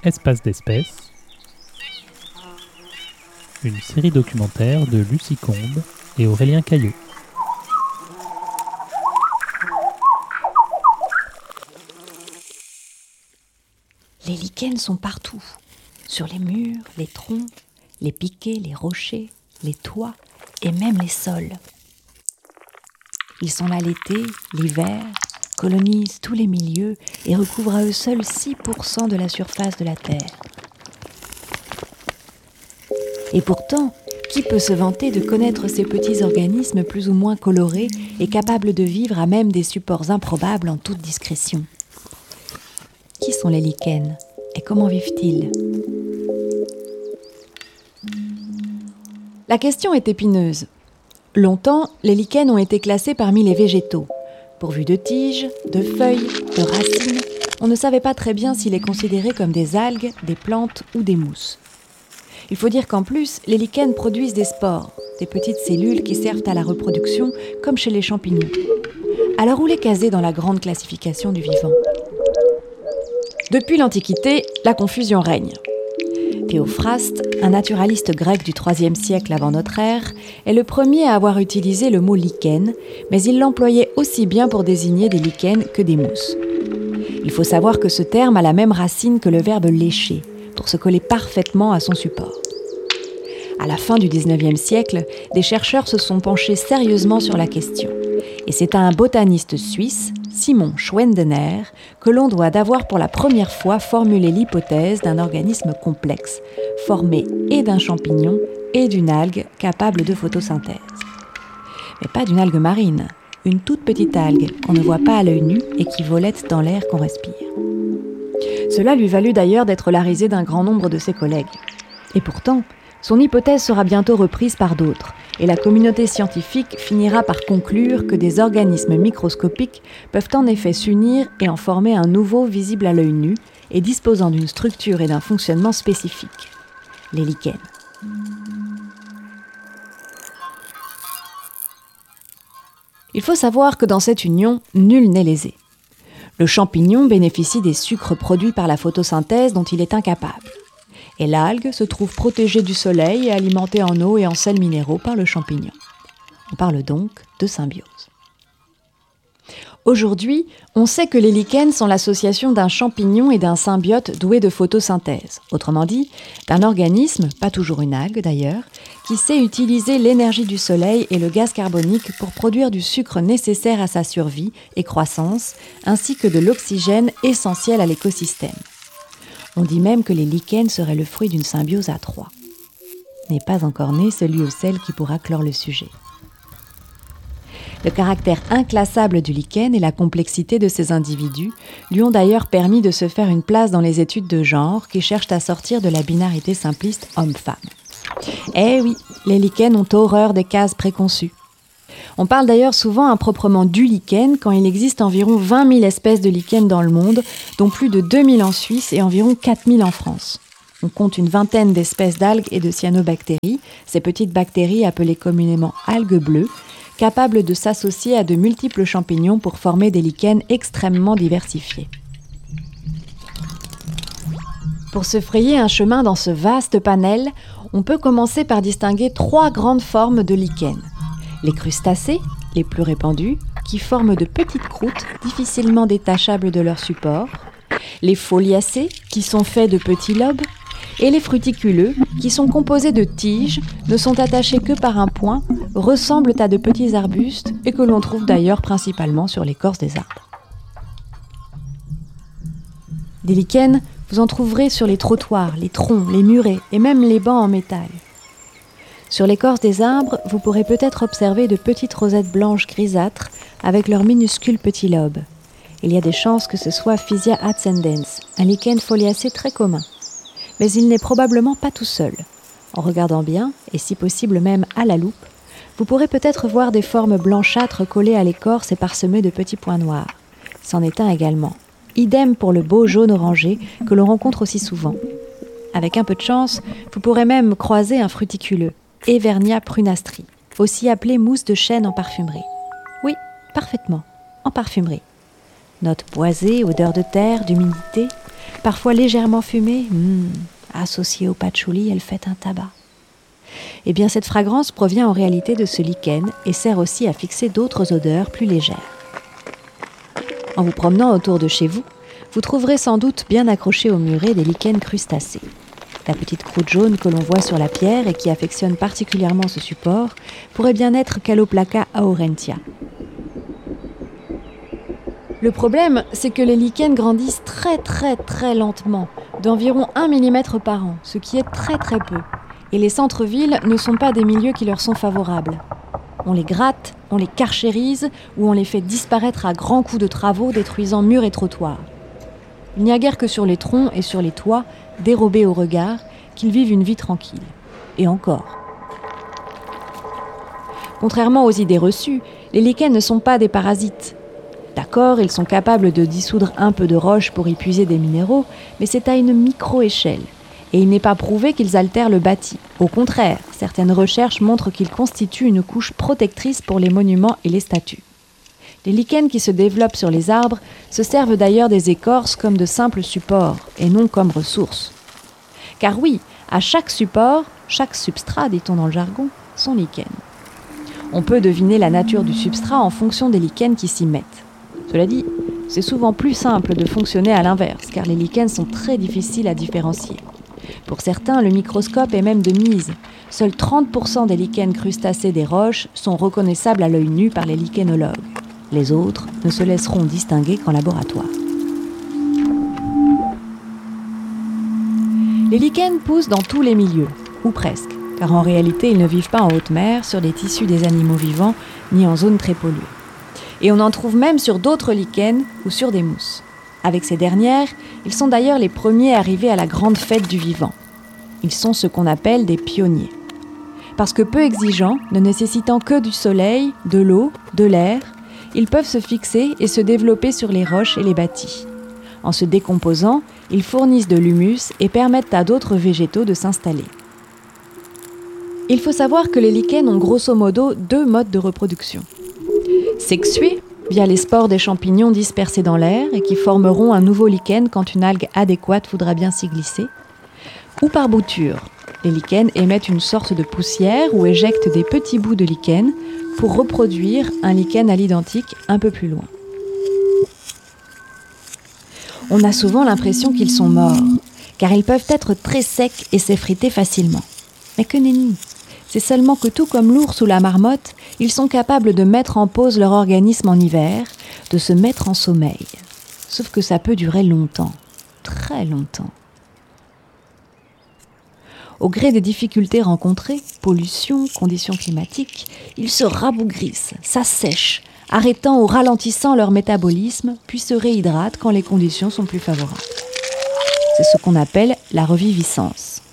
Espace d'espèces, une série documentaire de Lucie Combe et Aurélien Caillot. Les lichens sont partout, sur les murs, les troncs, les piquets, les rochers, les toits et même les sols. Ils sont là l'été, l'hiver, colonisent tous les milieux et recouvrent à eux seuls 6% de la surface de la Terre. Et pourtant, qui peut se vanter de connaître ces petits organismes plus ou moins colorés et capables de vivre à même des supports improbables en toute discrétion ? Qui sont les lichens et comment vivent-ils ? La question est épineuse. Longtemps, les lichens ont été classés parmi les végétaux. Pourvus de tiges, de feuilles, de racines, on ne savait pas très bien s'ils les considéraient comme des algues, des plantes ou des mousses. Il faut dire qu'en plus, les lichens produisent des spores, des petites cellules qui servent à la reproduction comme chez les champignons. Alors où les caser dans la grande classification du vivant ? Depuis l'Antiquité, la confusion règne. Théophraste, un naturaliste grec du IIIe siècle avant notre ère, est le premier à avoir utilisé le mot lichen, mais il l'employait aussi bien pour désigner des lichens que des mousses. Il faut savoir que ce terme a la même racine que le verbe lécher, pour se coller parfaitement à son support. À la fin du XIXe siècle, des chercheurs se sont penchés sérieusement sur la question. Et c'est à un botaniste suisse, Simon Schwendener, que l'on doit d'avoir pour la première fois formulé l'hypothèse d'un organisme complexe, formé et d'un champignon et d'une algue capable de photosynthèse. Mais pas d'une algue marine, une toute petite algue qu'on ne voit pas à l'œil nu et qui volette dans l'air qu'on respire. Cela lui valut d'ailleurs d'être la risée d'un grand nombre de ses collègues. Et pourtant, son hypothèse sera bientôt reprise par d'autres, et la communauté scientifique finira par conclure que des organismes microscopiques peuvent en effet s'unir et en former un nouveau visible à l'œil nu et disposant d'une structure et d'un fonctionnement spécifiques, les lichens. Il faut savoir que dans cette union, nul n'est lésé. Le champignon bénéficie des sucres produits par la photosynthèse dont il est incapable. Et l'algue se trouve protégée du soleil et alimentée en eau et en sels minéraux par le champignon. On parle donc de symbiose. Aujourd'hui, on sait que les lichens sont l'association d'un champignon et d'un symbiote doué de photosynthèse. Autrement dit, d'un organisme, pas toujours une algue d'ailleurs, qui sait utiliser l'énergie du soleil et le gaz carbonique pour produire du sucre nécessaire à sa survie et croissance, ainsi que de l'oxygène essentiel à l'écosystème. On dit même que les lichens seraient le fruit d'une symbiose à trois. N'est pas encore né celui ou celle qui pourra clore le sujet. Le caractère inclassable du lichen et la complexité de ces individus lui ont d'ailleurs permis de se faire une place dans les études de genre qui cherchent à sortir de la binarité simpliste homme-femme. Eh oui, les lichens ont horreur des cases préconçues. On parle d'ailleurs souvent improprement du lichen quand il existe environ 20 000 espèces de lichens dans le monde, dont plus de 2 000 en Suisse et environ 4 000 en France. On compte une vingtaine d'espèces d'algues et de cyanobactéries, ces petites bactéries appelées communément algues bleues, capables de s'associer à de multiples champignons pour former des lichens extrêmement diversifiés. Pour se frayer un chemin dans ce vaste panel, on peut commencer par distinguer 3 grandes formes de lichens. Les crustacés, les plus répandus, qui forment de petites croûtes difficilement détachables de leur support, les foliacés, qui sont faits de petits lobes, et les fruticuleux, qui sont composés de tiges, ne sont attachés que par un point, ressemblent à de petits arbustes et que l'on trouve d'ailleurs principalement sur l'écorce des arbres. Des lichens, vous en trouverez sur les trottoirs, les troncs, les murets et même les bancs en métal. Sur l'écorce des arbres, vous pourrez peut-être observer de petites rosettes blanches grisâtres avec leurs minuscules petits lobes. Il y a des chances que ce soit Physia ascendens, un lichen foliacé très commun. Mais il n'est probablement pas tout seul. En regardant bien, et si possible même à la loupe, vous pourrez peut-être voir des formes blanchâtres collées à l'écorce et parsemées de petits points noirs. C'en est un également. Idem pour le beau jaune orangé que l'on rencontre aussi souvent. Avec un peu de chance, vous pourrez même croiser un fruticuleux, Evernia prunastri, aussi appelée mousse de chêne en parfumerie. Oui, parfaitement, en parfumerie. Notes boisées, odeur de terre, d'humidité, parfois légèrement fumée. Associée au patchouli, elle fait un tabac. Eh bien, cette fragrance provient en réalité de ce lichen et sert aussi à fixer d'autres odeurs plus légères. En vous promenant autour de chez vous, vous trouverez sans doute bien accrochés au muret des lichens crustacés. La petite croûte jaune que l'on voit sur la pierre et qui affectionne particulièrement ce support pourrait bien être Caloplaca aurantia. Le problème, c'est que les lichens grandissent très lentement, d'environ 1 mm par an, ce qui est très peu. Et les centres-villes ne sont pas des milieux qui leur sont favorables. On les gratte, on les carchérise ou on les fait disparaître à grands coups de travaux détruisant murs et trottoirs. Il n'y a guère que sur les troncs et sur les toits, dérobés au regard, qu'ils vivent une vie tranquille. Et encore. Contrairement aux idées reçues, les lichens ne sont pas des parasites. D'accord, ils sont capables de dissoudre un peu de roche pour y puiser des minéraux, mais c'est à une micro-échelle. Et il n'est pas prouvé qu'ils altèrent le bâti. Au contraire, certaines recherches montrent qu'ils constituent une couche protectrice pour les monuments et les statues. Les lichens qui se développent sur les arbres se servent d'ailleurs des écorces comme de simples supports, et non comme ressources. Car oui, à chaque support, chaque substrat, dit-on dans le jargon, son lichen. On peut deviner la nature du substrat en fonction des lichens qui s'y mettent. Cela dit, c'est souvent plus simple de fonctionner à l'inverse, car les lichens sont très difficiles à différencier. Pour certains, le microscope est même de mise. Seuls 30% des lichens crustacés des roches sont reconnaissables à l'œil nu par les lichenologues. Les autres ne se laisseront distinguer qu'en laboratoire. Les lichens poussent dans tous les milieux, ou presque, car en réalité, ils ne vivent pas en haute mer, sur des tissus des animaux vivants, ni en zone très polluée. Et on en trouve même sur d'autres lichens ou sur des mousses. Avec ces dernières, ils sont d'ailleurs les premiers arrivés à la grande fête du vivant. Ils sont ce qu'on appelle des pionniers. Parce que peu exigeants, ne nécessitant que du soleil, de l'eau, de l'air, ils peuvent se fixer et se développer sur les roches et les bâtis. En se décomposant, ils fournissent de l'humus et permettent à d'autres végétaux de s'installer. Il faut savoir que les lichens ont grosso modo 2 modes de reproduction. Sexués, via les spores des champignons dispersés dans l'air et qui formeront un nouveau lichen quand une algue adéquate voudra bien s'y glisser, ou par bouture. Les lichens émettent une sorte de poussière ou éjectent des petits bouts de lichen pour reproduire un lichen à l'identique un peu plus loin. On a souvent l'impression qu'ils sont morts, car ils peuvent être très secs et s'effriter facilement. Mais que nenni! C'est seulement que tout comme l'ours ou la marmotte, ils sont capables de mettre en pause leur organisme en hiver, de se mettre en sommeil. Sauf que ça peut durer longtemps, très longtemps. Au gré des difficultés rencontrées, pollution, conditions climatiques, ils se rabougrissent, s'assèchent, arrêtant ou ralentissant leur métabolisme, puis se réhydratent quand les conditions sont plus favorables. C'est ce qu'on appelle la reviviscence.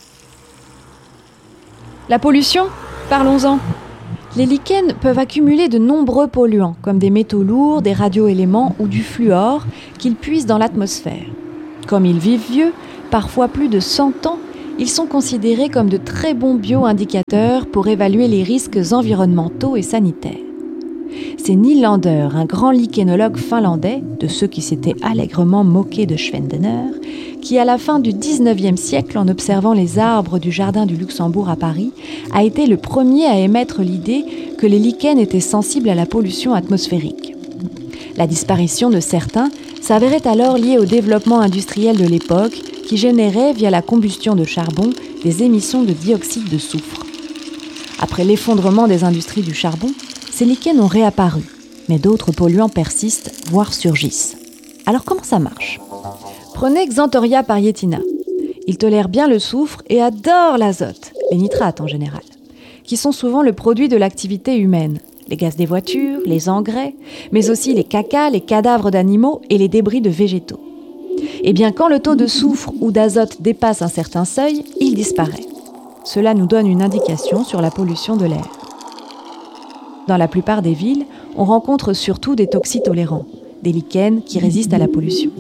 La pollution ? Parlons-en. Les lichens peuvent accumuler de nombreux polluants, comme des métaux lourds, des radioéléments ou du fluor, qu'ils puisent dans l'atmosphère. Comme ils vivent vieux, parfois plus de 100 ans, ils sont considérés comme de très bons bioindicateurs pour évaluer les risques environnementaux et sanitaires. C'est Neil Lander, un grand lichénologue finlandais, de ceux qui s'étaient allègrement moqués de Schwendener, qui à la fin du XIXe siècle, en observant les arbres du jardin du Luxembourg à Paris, a été le premier à émettre l'idée que les lichens étaient sensibles à la pollution atmosphérique. La disparition de certains s'avérait alors liée au développement industriel de l'époque qui générait, via la combustion de charbon, des émissions de dioxyde de soufre. Après l'effondrement des industries du charbon, ces lichens ont réapparu, mais d'autres polluants persistent, voire surgissent. Alors comment ça marche ? Prenez Xanthoria parietina. Il tolère bien le soufre et adore l'azote, les nitrates en général, qui sont souvent le produit de l'activité humaine. Les gaz des voitures, les engrais, mais aussi les cacas, les cadavres d'animaux et les débris de végétaux. Eh bien, quand le taux de soufre ou d'azote dépasse un certain seuil, il disparaît. Cela nous donne une indication sur la pollution de l'air. Dans la plupart des villes, on rencontre surtout des toxitolérants, des lichens qui résistent à la pollution.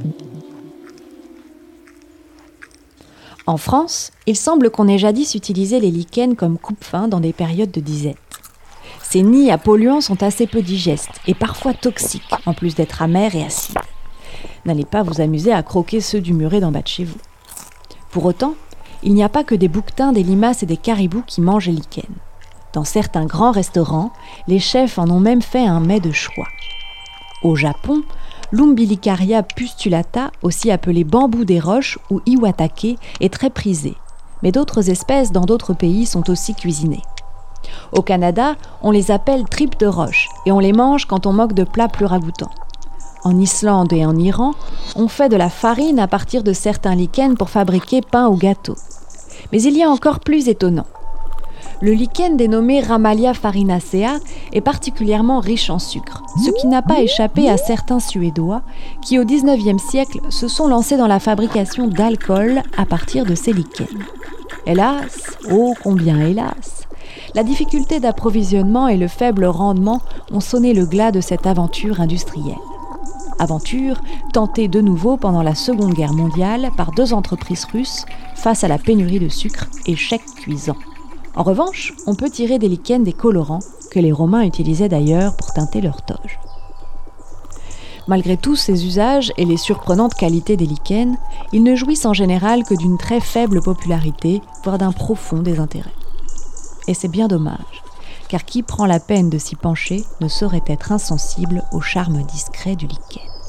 En France, il semble qu'on ait jadis utilisé les lichens comme coupe-faim dans des périodes de disette. Ces nids à polluants sont assez peu digestes et parfois toxiques, en plus d'être amers et acides. N'allez pas vous amuser à croquer ceux du muret d'en bas de chez vous. Pour autant, il n'y a pas que des bouquetins, des limaces et des caribous qui mangent les lichens. Dans certains grands restaurants, les chefs en ont même fait un mets de choix. Au Japon, l'Umbilicaria pustulata, aussi appelé bambou des roches ou iwatake, est très prisé. Mais d'autres espèces dans d'autres pays sont aussi cuisinées. Au Canada, on les appelle tripes de roche et on les mange quand on manque de plats plus ragoûtants. En Islande et en Iran, on fait de la farine à partir de certains lichens pour fabriquer pain ou gâteaux. Mais il y a encore plus étonnant. Le lichen dénommé Ramalia farinacea est particulièrement riche en sucre, ce qui n'a pas échappé à certains Suédois qui, au XIXe siècle, se sont lancés dans la fabrication d'alcool à partir de ces lichens. Hélas, oh combien hélas, la difficulté d'approvisionnement et le faible rendement ont sonné le glas de cette aventure industrielle. Aventure tentée de nouveau pendant la Seconde Guerre mondiale par 2 entreprises russes face à la pénurie de sucre, échec cuisant. En revanche, on peut tirer des lichens des colorants que les Romains utilisaient d'ailleurs pour teinter leurs toges. Malgré tous ces usages et les surprenantes qualités des lichens, ils ne jouissent en général que d'une très faible popularité, voire d'un profond désintérêt. Et c'est bien dommage, car qui prend la peine de s'y pencher ne saurait être insensible au charme discret du lichen.